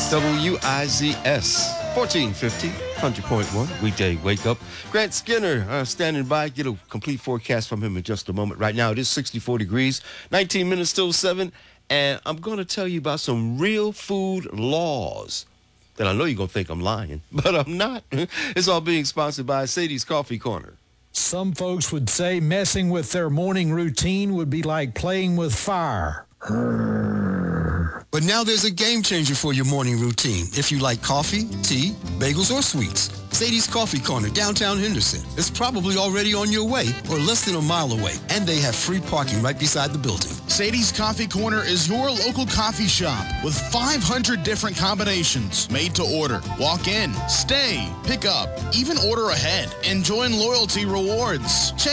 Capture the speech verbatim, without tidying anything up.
W I Z S, fourteen fifty, one hundred point one, weekday wake up. Grant Skinner uh, standing by. Get a complete forecast from him in just a moment. Right now, it is sixty-four degrees, nineteen minutes till seven, and I'm going to tell you about some real food laws. And I know you're going to think I'm lying, but I'm not. It's all being sponsored by Sadie's Coffee Corner. Some folks would say messing with their morning routine would be like playing with fire. But now there's a game changer for your morning routine. If you like coffee, tea, bagels, or sweets, Sadie's Coffee Corner, downtown Henderson, is probably already on your way or less than a mile away. And they have free parking right beside the building. Sadie's Coffee Corner is your local coffee shop with five hundred different combinations made to order. Walk in, stay, pick up, even order ahead, and join loyalty rewards. Check